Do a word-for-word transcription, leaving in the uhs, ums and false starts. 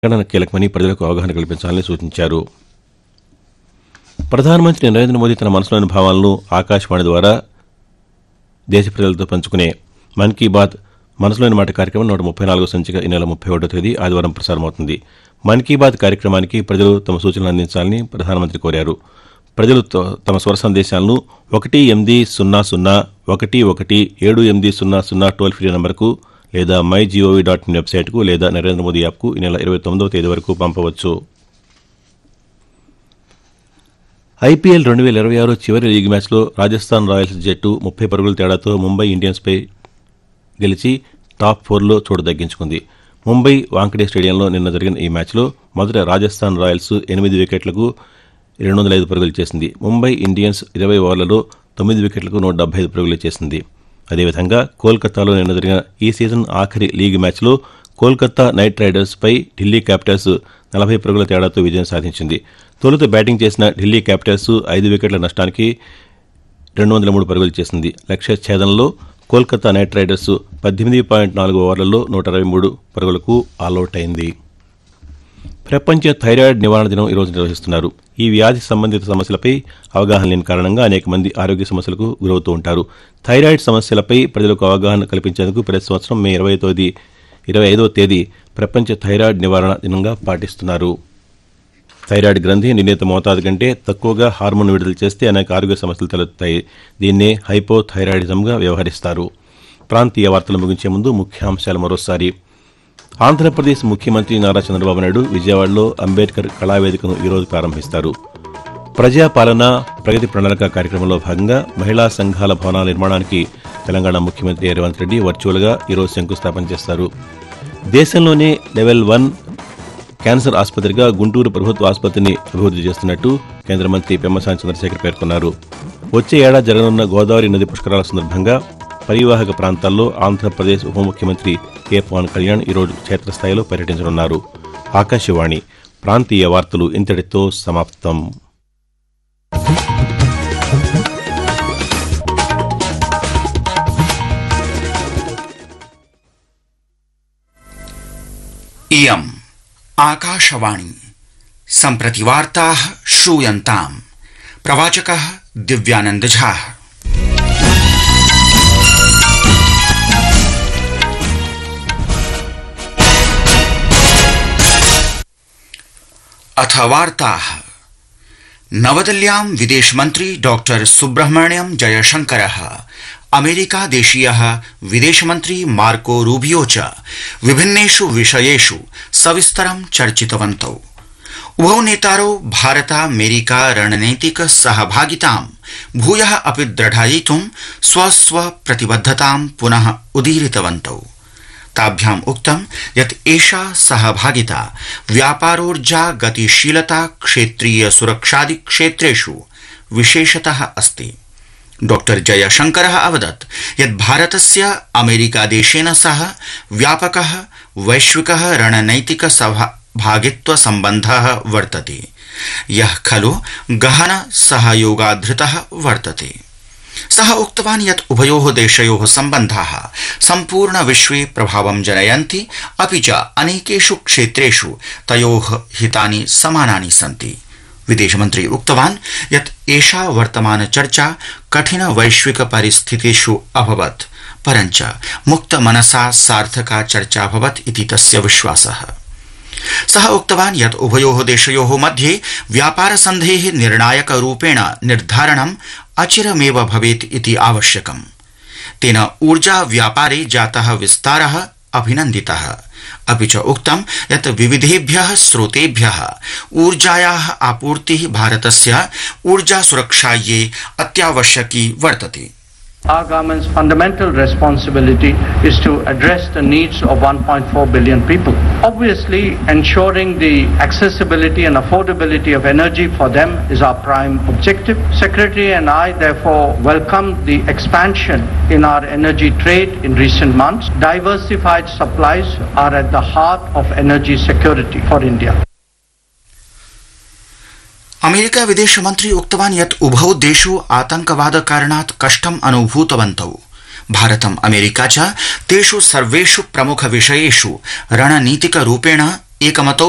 ప్రకటన కీలకమని ప్రజలకు అవగాహన కల్పించాలని సూచించారు. ప్రధానమంత్రి నరేంద్ర మోదీ తన మనసులోని భావాలను ఆకాశవాణి ద్వారా దేశ ప్రజలతో పంచుకునే మన్ కీ బాత్ మనసులోని మాట కార్యక్రమం నూట ముప్పై నాలుగో సంచిక ఈ నెల ముప్పై ఒకటో తేదీ ఆదివారం ప్రసారమవుతుంది. మన్ కీ బాత్ కార్యక్రమానికి ప్రజలు తమ సూచనలు అందించాలని ప్రధానమంత్రి కోరారు. ప్రజలు తమ స్వర సందేశాలను ఒకటి ఎనిమిది సున్నా సున్నా ఒకటి ఒకటి ఏడు ఎనిమిది సున్నా సున్నా టోల్ ఫ్రీ నంబర్కు లేదా మై జీఓవీ డాట్ ఇన్ వెబ్సైట్కు లేదా నరేంద్ర మోదీ యాప్కు ఈ నెల ఇరవై తొమ్మిదవ తేదీ వరకు పంపవచ్చు. ఐపీఎల్ రెండు వేల ఇరవై ఆరు చివరి లీగ్ మ్యాచ్లో రాజస్థాన్ రాయల్స్ జట్టు ముప్పై పరుగుల తేడాతో ముంబై ఇండియన్స్పై గెలిచి టాప్ ఫోర్లో చోటు దక్కించుకుంది. ముంబై వాంఖడే స్టేడియంలో నిన్న జరిగిన ఈ మ్యాచ్లో మొదట రాజస్థాన్ రాయల్స్ ఎనిమిది వికెట్లకు రెండు వందల ఐదు పరుగులు చేసింది. ముంబై ఇండియన్స్ ఇరవై ఓవర్లలో తొమ్మిది వికెట్లకు నూట డెబ్బై ఐదు పరుగులు చేసింది. అదేవిధంగా కోల్కతాలో నిన్న జరిగిన ఈ సీజన్ ఆఖరి లీగ్ మ్యాచ్లో కోల్కతా నైట్ రైడర్స్పై ఢిల్లీ క్యాపిటల్స్ నలభై పరుగుల తేడాతో విజయం సాధించింది. తొలుత బ్యాటింగ్ చేసిన ఢిల్లీ క్యాపిటల్స్ ఐదు వికెట్ల నష్టానికి రెండు వందల మూడు పరుగులు చేసింది. లక్ష్య ఛేదనలో కోల్కతా నైట్ రైడర్స్ పద్దెనిమిది పాయింట్ నాలుగు ఓవర్లలో నూట అరవై మూడు పరుగులకు ఆలౌట్ అయింది. ప్రపంచ థైరాయిడ్ నివారణ దినం ఈరోజు నిర్వహిస్తున్నారు. ఈ వ్యాధి సంబంధిత సమస్యలపై అవగాహన లేని కారణంగా అనేక మంది ఆరోగ్య సమస్యలకు గురవుతూ ఉంటారు. థైరాయిడ్ సమస్యలపై ప్రజలకు అవగాహన కల్పించేందుకు ప్రతి సంవత్సరం మే ఇరవై తొమ్మిది ఇరవై ఐదవ తేదీ ప్రపంచ థైరాయిడ్ నివారణ దినంగా పాటిస్తున్నారు. థైరాయిడ్ గ్రంథి నిర్ణీత మోతాదు కంటే తక్కువగా హార్మోన్ విడుదల చేస్తే అనేక ఆరోగ్య సమస్యలు తలెత్తాయి. దీన్నే హైపోథైరాయిడిజంగా వ్యవహరిస్తారు. ప్రాంతీయ వార్తలు ముగించే ముందు ముఖ్యాంశాలు మరోసారి. ఆంధ్రప్రదేశ్ ముఖ్యమంత్రి నారా చంద్రబాబు నాయుడు విజయవాడలో అంబేద్కర్ కళావేదికను ఈరోజు ప్రారంభిస్తారు. ప్రజాపాలన ప్రగతి ప్రణాళిక కార్యక్రమంలో భాగంగా మహిళా సంఘాల భవనాల నిర్మాణానికి తెలంగాణ ముఖ్యమంత్రి రేవంత్ రెడ్డి వర్చువల్గా ఈరోజు శంకుస్థాపన చేస్తారు. దేశంలోనే లెవెల్ వన్ క్యాన్సర్ ఆసుపత్రిగా గుంటూరు ప్రభుత్వ ఆసుపత్రిని అభివృద్ది చేస్తున్నట్టు కేంద్ర మంత్రి పెమ్మసాని చంద్రశేఖర్ పేర్కొన్నారు. వచ్చే ఏడాది జరగనున్న గోదావరి నది పుష్కరాల సందర్భంగా పరివాహక ప్రాంతాల్లో ఆంధ్రప్రదేశ్ ఉప ముఖ్యమంత్రి కె పవన్ కళ్యాణ్ ఈరోజు క్షేత్రస్థాయిలో పర్యటించనున్నారు. ఆకాశవాణి ప్రాంతీయ వార్తలు ఇంతటితో సమాప్తం. इयम् आकाशवाणी सम्प्रति वार्ताः श्रूयन्ताम्. प्रवाचकः दिव्यानंद झा. अथ वार्ताः. नवदिल्ल्यां विदेशमन्त्री डॉक्टर सुब्रह्मण्यम जयशंकरः अमेरिकादेशीयः विदेशमन्त्री मार्को रूबियो च विभिन्नेषु विषयेषु सविस्तरं चर्चितवन्तौ. उभौ नेतारौ भारतामेरिका रणनैतिक सहभागितां भूयः अपि दृढयितुं स्वस्व प्रतिबद्धतां पुनः उदीरितवन्तौ. ताभ्याम् उक्तं यत् एषा सहभागिता व्यापारोर्जा गतिशीलता क्षेत्रीय सुरक्षादि क्षेत्रेषु विशेषतः अस्ति. डॉक्टर जयशंकरः अवदत् यत् भारतस्य अमेरिकादेशेन सह व्यापकः वैश्विकः रणनैतिक सहभागित्व सम्बन्धः वर्तते, यः खलु गहन सहयोगाधृतः वर्तते. सः उक्तवान् यत् उभयोः देशयोः सम्बन्धाः सम्पूर्ण विश्वे प्रभावं जनयन्ति, अपि च अनेकेषु क्षेत्रेषु तयोः हितानि समानानि सन्ति. विदेशमन्त्री उक्तवान् यत् एषा वर्तमान चर्चा कठिन वैश्विक परिस्थितिषु अभवत्, परञ्च मुक्त मनसा सार्थका चर्चा अभवत् इति तस्य विश्वासः. सः उक्तवान् यत् उभयोः देशयोः मध्ये व्यापार सन्धेः निर्णायक रूपेण निर्धारणम् अचिरमेव भवेत् इति आवश्यकम्. तेन ऊर्जा व्यापारे जातः विस्तारः अभिनन्दितः. अपि च उक्तं यत् विविधेभ्यः स्रोतेभ्यः ऊर्जायाः आपूर्तिः भारतस्य ऊर्जा सुरक्षायै अत्यावश्यकी वर्तते. Our government's fundamental responsibility is to address the needs of one point four billion people. Obviously, ensuring the accessibility and affordability of energy for them is our prime objective. Secretary and I therefore welcome the expansion in our energy trade in recent months. Diversified supplies are at the heart of energy security for India. America विदेशमन्त्री उक्तवान् यत् उभौ देशौ आतंकवाद कारणात् कष्टम् अनुभूतवन्तौ. भारतम् America च तेषु सर्वेषु प्रमुख विषयेषु रणनीतिक रूपेण एकमतौ